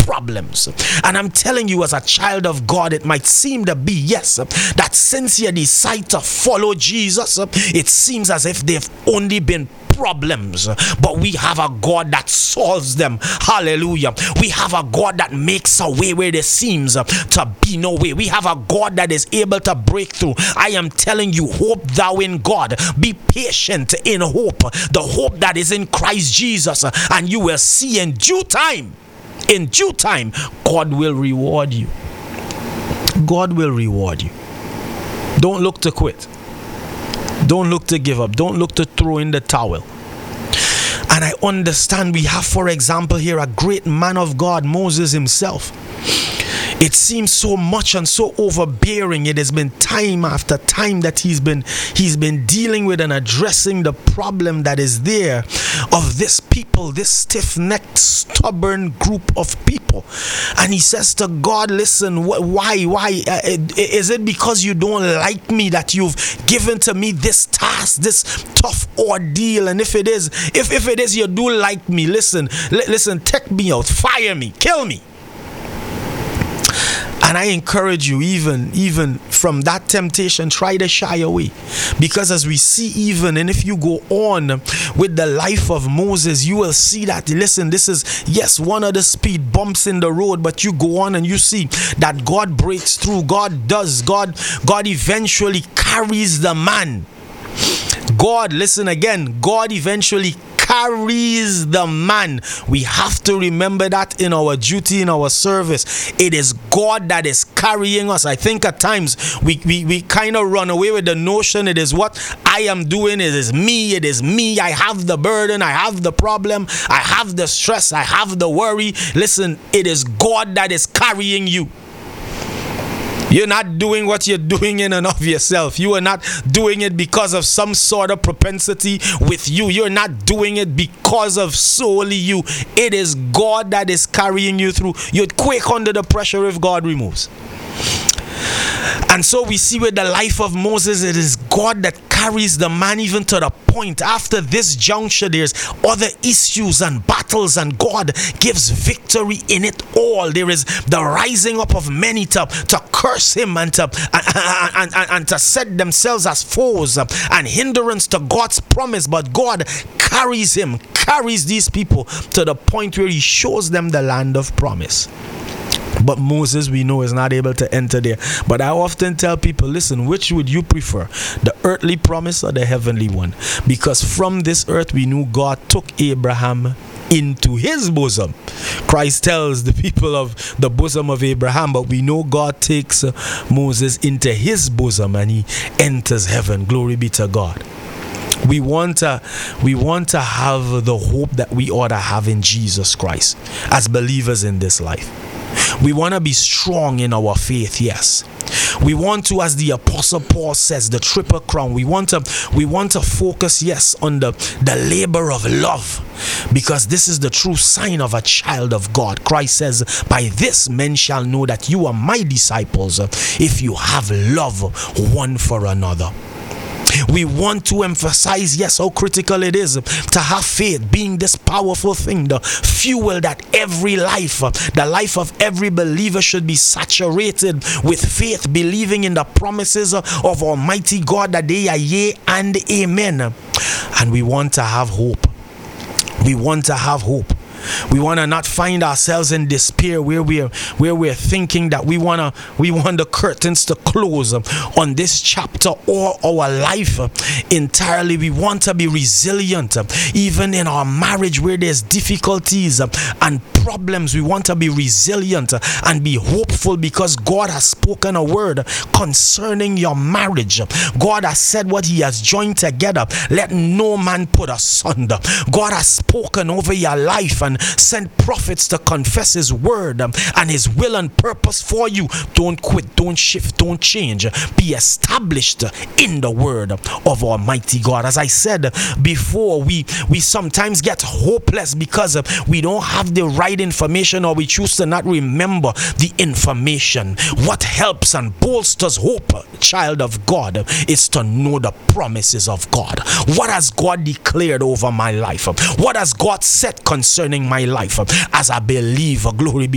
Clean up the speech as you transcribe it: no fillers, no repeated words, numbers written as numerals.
problems. And I'm telling you, as a child of God, it might seem to be, yes, that since you decide to follow Jesus, it seems as if they've only been problems, but we have a God that solves them. Hallelujah. We have a God that makes a way where there seems to be no way. We have a God that is able to break through. I am telling you, hope thou in God. Be patient in hope, the hope that is in Christ Jesus, and you will see in due time, God will reward you. God will reward you. Don't look to quit. Don't look to give up. Don't look to throw in the towel. And I understand we have, for example, here a great man of God, Moses himself. It seems so much and so overbearing. It has been time after time that he's been dealing with and addressing the problem that is there of this people, this stiff-necked, stubborn group of people. And he says to God, listen, why? Is it because you don't like me that you've given to me this task, this tough ordeal? And if it is you do like me, listen, take me out, fire me, kill me. And I encourage you, even from that temptation, try to shy away. Because as we see even, and if you go on with the life of Moses, you will see that, listen, this is, yes, one of the speed bumps in the road, but you go on and you see that God breaks through. God eventually carries the man. God eventually carries the man. We have to remember that in our duty, in our service. It is God that is carrying us. I think at times we kind of run away with the notion it is what I am doing, it is me, I have the burden, I have the problem, I have the stress, I have the worry. Listen, it is God that is carrying you. You're not doing what you're doing in and of yourself. You are not doing it because of some sort of propensity with you. You're not doing it because of solely you. It is God that is carrying you through. You'd quake under the pressure if God removes. And so we see with the life of Moses, it is God that carries the man even to the point. After this juncture, there's other issues and battles, and God gives victory in it all. There is the rising up of many to curse him and to set themselves as foes and hindrance to God's promise. But God carries these people to the point where he shows them the land of promise. But Moses, we know, is not able to enter there. But I often tell people, listen, which would you prefer? The earthly promise or the heavenly one? Because from this earth, we knew God took Abraham into his bosom. Christ tells the people of the bosom of Abraham, but we know God takes Moses into his bosom and he enters heaven. Glory be to God. We want to have the hope that we ought to have in Jesus Christ as believers in this life. We want to be strong in our faith, yes. We want to, as the Apostle Paul says, the triple crown. We want to focus, yes, on the labor of love, because this is the true sign of a child of God. Christ says, by this men shall know that you are my disciples, if you have love one for another. We want to emphasize, yes, how critical it is to have faith being this powerful thing, the fuel that the life of every believer should be saturated with faith, believing in the promises of Almighty God that they are yea and amen. And we want to have hope. We want to have hope. We want to not find ourselves in despair where we're thinking that we want the curtains to close on this chapter or our life entirely. We want to be resilient even in our marriage where there's difficulties and problems. We want to be resilient and be hopeful because God has spoken a word concerning your marriage. God has said what he has joined together, let no man put asunder. God has spoken over your life and sent prophets to confess his word and his will and purpose for you. Don't quit, don't shift, don't change. Be established in the word of Almighty God. As I said before, we sometimes get hopeless because we don't have the right information, or we choose to not remember the information. What helps and bolsters hope, child of God, is to know the promises of God. What has God declared over my life? What has God said concerning my life? As I believe, glory be